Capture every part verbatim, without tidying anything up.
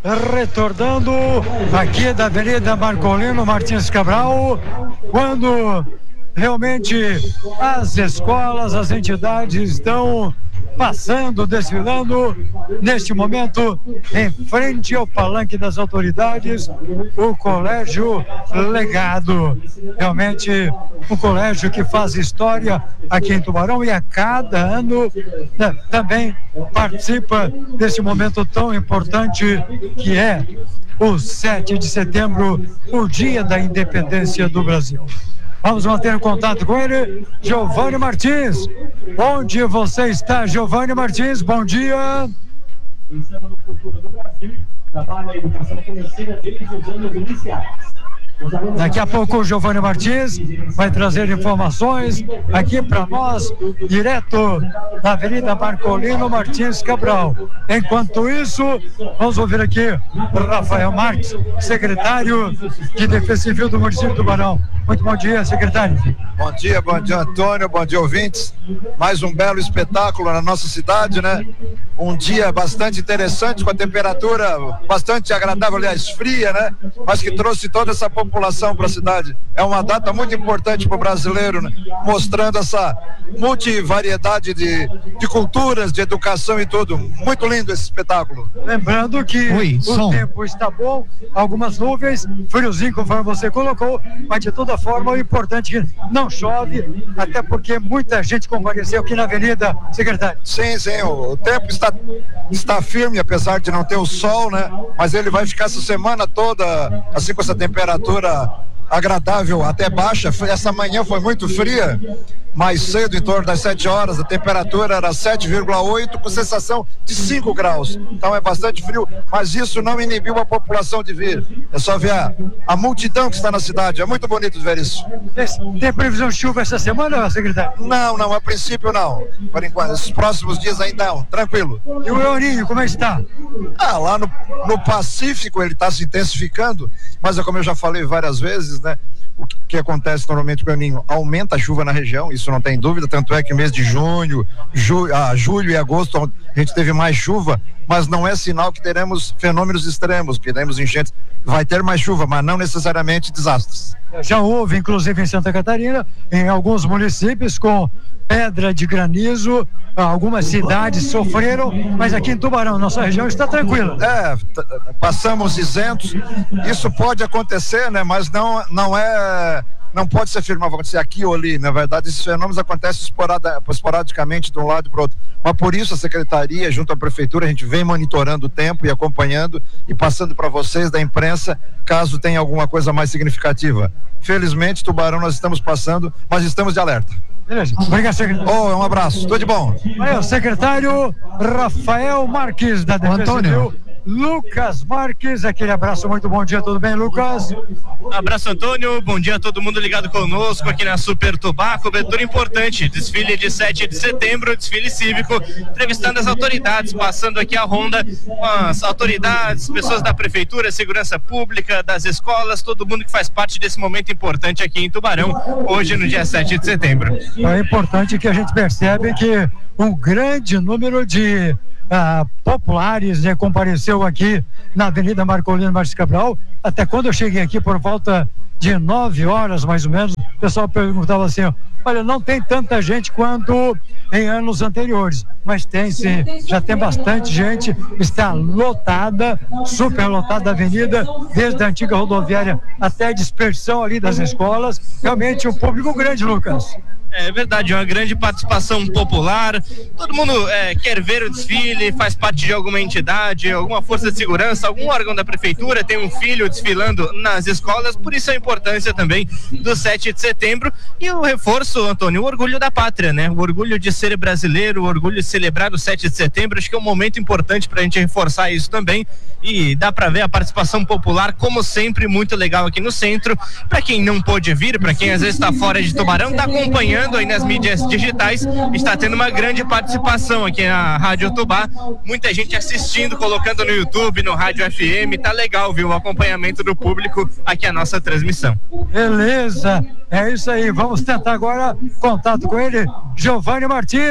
retornando aqui da Avenida Marcolino Martins Cabral, quando realmente as escolas, as entidades estão passando, desfilando, neste momento, em frente ao palanque das autoridades, o Colégio Legado. Realmente, um colégio que faz história aqui em Tubarão e a cada ano, né, também participa desse momento tão importante que é o sete de setembro, o Dia da Independência do Brasil. Vamos manter contato com ele, Giovanni Martins. Onde você está, Giovanni Martins? Bom dia. Pensando no futuro do Brasil, trabalha a educação financeira desde os anos iniciais. Daqui a pouco o Giovanni Martins vai trazer informações aqui para nós, direto da Avenida Marcolino Martins Cabral. Enquanto isso, vamos ouvir aqui o Rafael Marques, secretário de Defesa Civil do município de Tubarão. Muito bom dia, secretário. Bom dia, bom dia, Antônio, bom dia, ouvintes. Mais um belo espetáculo na nossa cidade, né? Um dia bastante interessante, com a temperatura bastante agradável, aliás, fria, né? Mas que trouxe toda essa população para a cidade. É uma data muito importante para o brasileiro, né? Mostrando essa multivariedade de, de culturas, de educação e tudo. Muito lindo esse espetáculo. Lembrando que Oi, o som. tempo está bom, algumas nuvens, friozinho, conforme você colocou, mas de toda forma o importante é que não chove, até porque muita gente compareceu aqui na avenida, secretário. Sim, sim, o, o tempo está, está firme, apesar de não ter o sol, né? Mas ele vai ficar essa semana toda, assim, com essa temperatura agradável, até baixa. Essa manhã foi muito fria, mais cedo, em torno das sete horas, a temperatura era sete vírgula oito, com sensação de cinco graus. Então é bastante frio, mas isso não inibiu a população de vir. É só ver a, a multidão que está na cidade. É muito bonito ver isso. Tem previsão de chuva essa semana, secretário? Não, não, a princípio não. Por enquanto, esses próximos dias ainda não, tranquilo. E o Eurinho, como é que está? Ah, lá no, no Pacífico ele está se intensificando, mas é como eu já falei várias vezes, né? O que, que acontece normalmente com o El Niño? Aumenta a chuva na região, isso não tem dúvida, tanto é que mês de junho, ju, ah, julho e agosto a gente teve mais chuva, mas não é sinal que teremos fenômenos extremos, que teremos enchentes. Vai ter mais chuva, mas não necessariamente desastres. Já houve, inclusive em Santa Catarina, em alguns municípios com pedra de granizo, algumas cidades sofreram, mas aqui em Tubarão, nossa região está tranquila. É, t- passamos isentos, isso pode acontecer, né, mas não, não é, não pode se afirmar, vai acontecer aqui ou ali, na verdade esses fenômenos acontecem esporada, esporadicamente de um lado para o outro, mas por isso a Secretaria, junto à Prefeitura, a gente vem monitorando o tempo e acompanhando e passando para vocês da imprensa, caso tenha alguma coisa mais significativa. Felizmente, Tubarão nós estamos passando, mas estamos de alerta. Beleza, obrigado, secretário. Oh, um abraço, tudo de bom. Aí, o secretário Rafael Marques, da Defesa Civil. Lucas Marques, aquele abraço, muito bom dia, tudo bem, Lucas? Abraço, Antônio, bom dia a todo mundo ligado conosco aqui na Super Tubá, cobertura importante, desfile de sete de setembro, desfile cívico, entrevistando as autoridades, passando aqui a ronda com as autoridades, pessoas da Prefeitura, Segurança Pública, das escolas, todo mundo que faz parte desse momento importante aqui em Tubarão, hoje no dia sete de setembro. É importante que a gente percebe que um grande número de Ah, populares, né, compareceu aqui na Avenida Marcolino Martins Cabral. Até quando eu cheguei aqui por volta de nove horas mais ou menos, o pessoal perguntava assim, ó, olha, não tem tanta gente quanto em anos anteriores, mas tem sim, já tem bastante gente, está lotada, super lotada a avenida, desde a antiga rodoviária até a dispersão ali das escolas, realmente um público grande, Lucas. É verdade, uma grande participação popular, todo mundo é, quer ver o desfile, faz parte de alguma entidade, alguma força de segurança, algum órgão da prefeitura, tem um filho desfilando nas escolas, por isso a importância também do sete de setembro e o reforço, Antônio, o orgulho da pátria, né? O orgulho de ser brasileiro, o orgulho de celebrar o sete de setembro, acho que é um momento importante pra gente reforçar isso também e dá pra ver a participação popular, como sempre, muito legal aqui no centro. Pra quem não pôde vir, pra quem às vezes tá fora de Tubarão, tá acompanhando aí nas mídias digitais, está tendo uma grande participação aqui na Rádio Tubá, muita gente assistindo, colocando no YouTube, no Rádio F M, tá legal, viu, o acompanhamento do público aqui a nossa transmissão. Beleza, é isso aí, vamos tentar agora contato com ele, Giovanni Martins.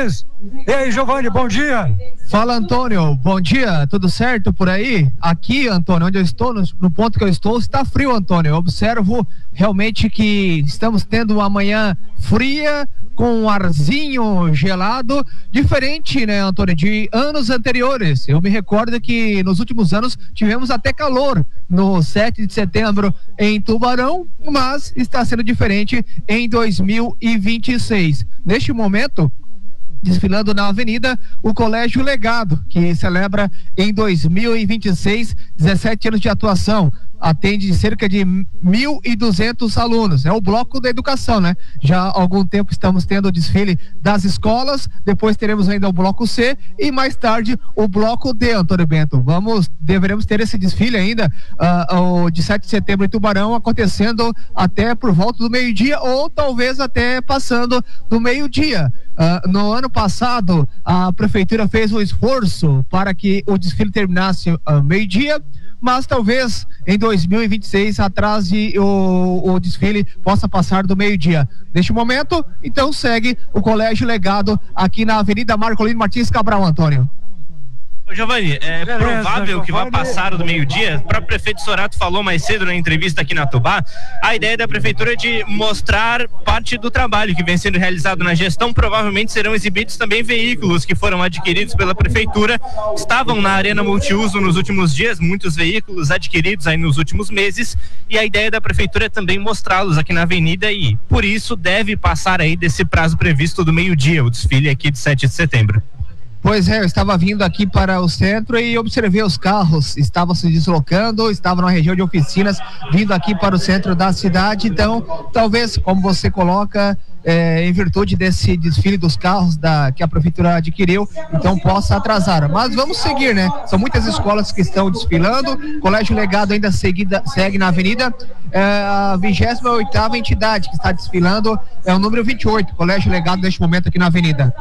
E aí, Giovanni, bom dia. Fala, Antônio, bom dia, tudo certo por aí? Aqui, Antônio, onde eu estou, no, no ponto que eu estou, está frio, Antônio. Eu observo realmente que estamos tendo uma manhã fria, com um arzinho gelado, diferente, né, Antônio, de anos anteriores. Eu me recordo que nos últimos anos tivemos até calor no sete de setembro em Tubarão, mas está sendo diferente em dois mil e vinte e seis. Neste momento, desfilando na avenida, o Colégio Legado, que celebra em dois mil e vinte e seis dezessete anos de atuação, atende cerca de mil e duzentos alunos, é o bloco da educação, né? Já há algum tempo estamos tendo o desfile das escolas, depois teremos ainda o bloco C e mais tarde o bloco D, Antônio Bento. Vamos, deveremos ter esse desfile ainda, uh, o de sete de setembro em Tubarão, acontecendo até por volta do meio-dia ou talvez até passando do meio-dia. Uh, no ano passado, a prefeitura fez um esforço para que o desfile terminasse uh, meio-dia, mas talvez em dois mil e vinte e seis atrase o, o desfile possa passar do meio-dia. Neste momento, então segue o Colégio Legado aqui na Avenida Marcolino Martins Cabral, Antônio. Giovanni, é Beleza, provável Giovanni. que vá passar do meio-dia. O próprio prefeito Sorato falou mais cedo na entrevista aqui na Tubá, a ideia da prefeitura é de mostrar parte do trabalho que vem sendo realizado na gestão. Provavelmente serão exibidos também veículos que foram adquiridos pela prefeitura, estavam na arena multiuso nos últimos dias, muitos veículos adquiridos aí nos últimos meses, e a ideia da prefeitura é também mostrá-los aqui na avenida, e por isso deve passar aí desse prazo previsto do meio-dia, o desfile aqui de sete de setembro. Pois é, eu estava vindo aqui para o centro e observei os carros, estavam se deslocando, estavam na região de oficinas, vindo aqui para o centro da cidade. Então, talvez, como você coloca, é, em virtude desse desfile dos carros da, que a prefeitura adquiriu, então possa atrasar. Mas vamos seguir, né? São muitas escolas que estão desfilando, o Colégio Legado ainda seguida, segue na avenida, é, a vigésima oitava entidade que está desfilando é o número vinte e oito, Colégio Legado neste momento aqui na avenida.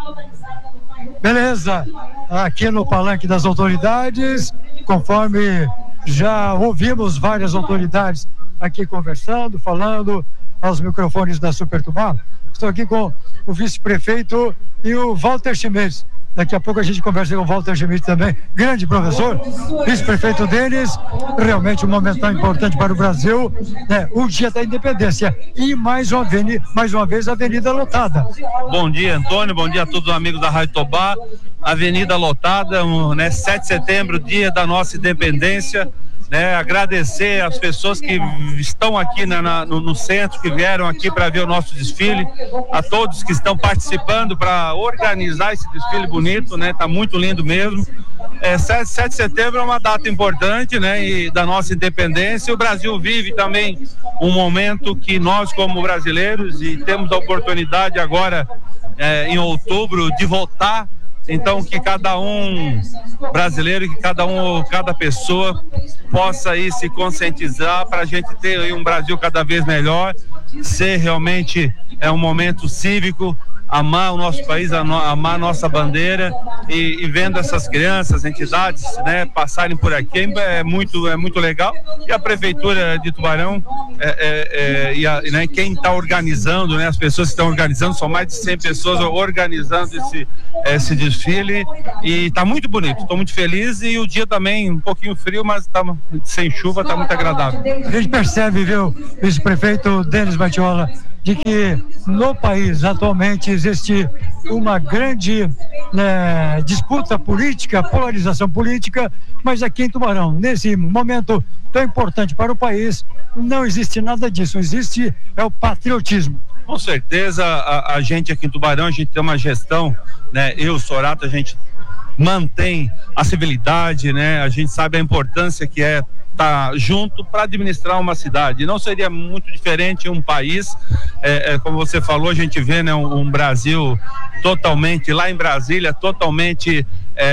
Beleza, aqui no palanque das autoridades, conforme já ouvimos várias autoridades aqui conversando, falando aos microfones da Super Tubá. Estou aqui com o vice-prefeito e o Walter Schmidt. Daqui a pouco a gente conversa com o Walter Schmidt também, grande professor, vice-prefeito deles. Realmente um momento tão importante para o Brasil, né? O dia da independência e mais uma, avenida, mais uma vez a avenida lotada. Bom dia, Antônio, bom dia a todos os amigos da Rádio Tobá. Avenida lotada, um, né, sete de setembro, dia da nossa independência. Né, agradecer às pessoas que estão aqui na, na, no, no centro, que vieram aqui para ver o nosso desfile, a todos que estão participando para organizar esse desfile bonito, né? Tá muito lindo mesmo. É, sete de setembro é uma data importante, né? E da nossa independência. O Brasil vive também um momento que nós, como brasileiros, e temos a oportunidade agora, é, em outubro, de votar. Então, que cada um brasileiro, que cada um, cada pessoa possa aí se conscientizar para a gente ter aí um Brasil cada vez melhor, ser realmente é um momento cívico, amar o nosso país, amar a nossa bandeira, e, e vendo essas crianças, entidades, né, passarem por aqui é muito, é muito legal. E a prefeitura de Tubarão é, é, é, e a, né, quem está organizando, né, as pessoas que estão organizando, são mais de cem pessoas organizando esse, esse desfile, e está muito bonito, estou muito feliz. E o dia também um pouquinho frio, mas tá, sem chuva, está muito agradável. A gente percebe, viu, vice-prefeito Denis Batiola, de que no país atualmente existe uma grande, né, disputa política, polarização política, mas aqui em Tubarão, nesse momento tão importante para o país, não existe nada disso, existe é o patriotismo. Com certeza, a, a gente aqui em Tubarão, a gente tem uma gestão, né, eu, Sorato, a gente mantém a civilidade, né, a gente sabe a importância que é estar junto para administrar uma cidade. Não seria muito diferente em um país, é, é, como você falou, a gente vê, né, um, um Brasil totalmente, lá em Brasília, totalmente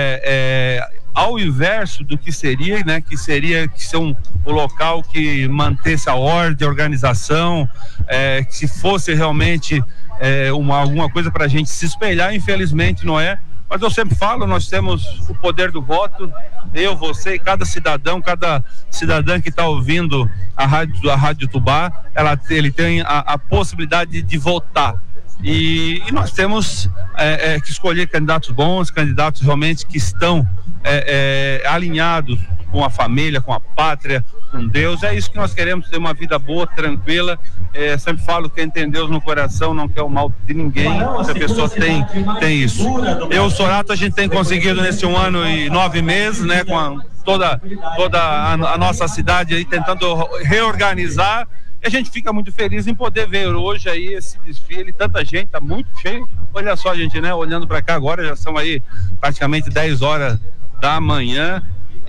é, é, ao inverso do que seria, né, que seria que ser um, o local que mantesse a ordem, a organização, é, que se fosse realmente é, uma, alguma coisa para a gente se espelhar. Infelizmente não é. Mas eu sempre falo, nós temos o poder do voto, eu, você e cada cidadão, cada cidadã que está ouvindo a rádio, a rádio Tubá, ela, ele tem a, a possibilidade de, de votar. E, e nós temos é, é, que escolher candidatos bons, candidatos realmente que estão é, é, alinhados com a família, com a pátria, com Deus. É isso que nós queremos, ter uma vida boa, tranquila. É, sempre falo, quem tem Deus no coração não quer o mal de ninguém. Se a pessoa tem, tem isso. Eu, o Sorato, a gente tem conseguido nesse um ano e nove meses, né, com a, toda, toda a, a nossa cidade aí tentando reorganizar. E a gente fica muito feliz em poder ver hoje aí esse desfile, tanta gente, tá muito cheio. Olha só, gente, né, olhando para cá agora, já são aí praticamente dez horas da manhã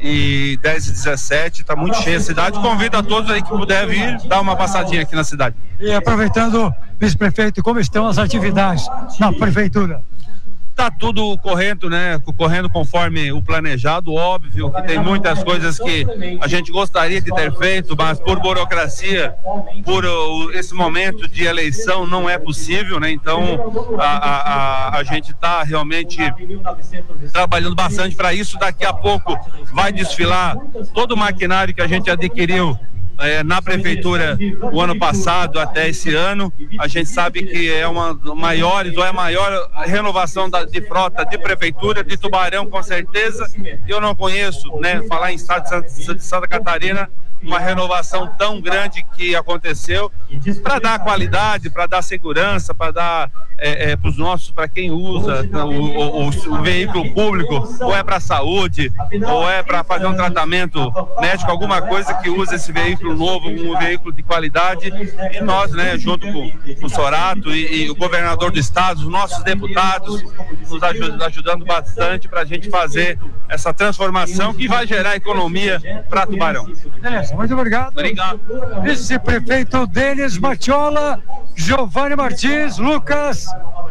e dez e dezessete, tá muito cheia a cidade. Convido a todos aí que puder vir, dar uma passadinha aqui na cidade. E aproveitando, vice-prefeito, como estão as atividades na prefeitura? Tá tudo correndo, né? Correndo conforme o planejado. Óbvio que tem muitas coisas que a gente gostaria de ter feito, mas por burocracia, por uh, esse momento de eleição não é possível, né? Então a, a, a, a gente está realmente trabalhando bastante para isso. Daqui a pouco vai desfilar todo o maquinário que a gente adquiriu É, na prefeitura o ano passado até esse ano. A gente sabe que é uma das maiores, ou é a maior renovação da, de frota de prefeitura, de Tubarão, com certeza. Eu não conheço, né, falar em estado de Santa, de Santa Catarina, uma renovação tão grande que aconteceu, para dar qualidade, para dar segurança, para dar é, é, para os nossos, para quem usa o, o, o, o veículo público, ou é para a saúde, ou é para fazer um tratamento médico, alguma coisa que usa esse veículo novo, um veículo de qualidade. E nós, né, junto com, com o Sorato e, e o governador do estado, os nossos deputados, nos ajudando, ajudando bastante para a gente fazer essa transformação que vai gerar economia para Tubarão. É, muito obrigado. Obrigado. Vice-prefeito Denis Matiola, Giovanni Martins, Lucas.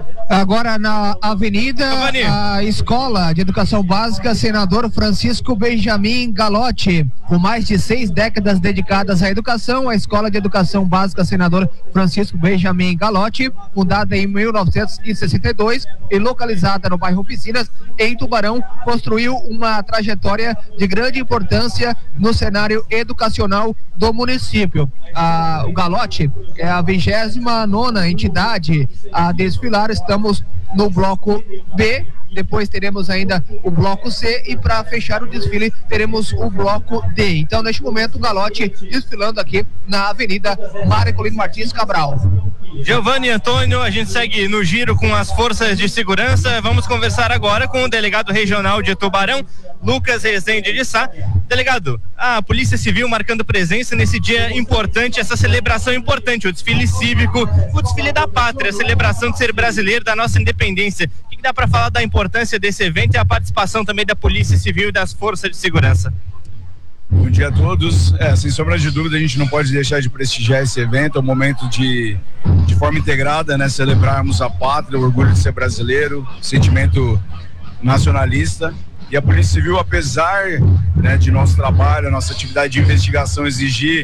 Agora na Avenida, Giovanni. a Escola de Educação Básica Senador Francisco Benjamin Galotti. Com mais de seis décadas dedicadas à educação, a Escola de Educação Básica Senador Francisco Benjamin Galotti, fundada em mil novecentos e sessenta e dois e localizada no bairro Oficinas, em Tubarão, construiu uma trajetória de grande importância no cenário educacional do município. Ah, o Galotti é a vigésima nona entidade a desfilar. Estamos no bloco B, depois teremos ainda o bloco C e para fechar o desfile teremos o bloco D. Então, neste momento, o Galotti desfilando aqui na Avenida Marcolino Martins Cabral. Giovanni, Antônio, a gente segue no giro com as forças de segurança. Vamos conversar agora com o delegado regional de Tubarão, Lucas Rezende de Sá. Delegado, a Polícia Civil marcando presença nesse dia importante, essa celebração importante, o desfile cívico, o desfile da pátria, a celebração de ser brasileiro, da nossa independência. O que dá para falar da importância desse evento e a participação também da Polícia Civil e das forças de segurança? Bom dia a todos. É, sem sombra de dúvida, a gente não pode deixar de prestigiar esse evento. É um momento de, de forma integrada, né, celebrarmos a pátria, o orgulho de ser brasileiro, o sentimento nacionalista. E a Polícia Civil, apesar, né, de nosso trabalho, a nossa atividade de investigação exigir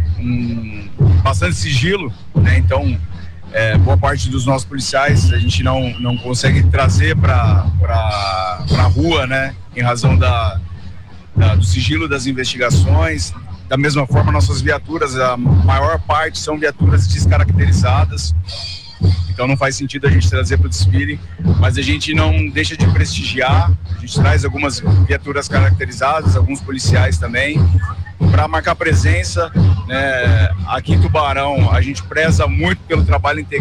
um, bastante sigilo, né, então é, boa parte dos nossos policiais a gente não, não consegue trazer para a rua, né, em razão da Da, do sigilo das investigações. Da mesma forma, nossas viaturas, a maior parte são viaturas descaracterizadas, então não faz sentido a gente trazer para o desfile, mas a gente não deixa de prestigiar. A gente traz algumas viaturas caracterizadas, alguns policiais também, para marcar presença, né? Aqui em Tubarão a gente preza muito pelo trabalho integral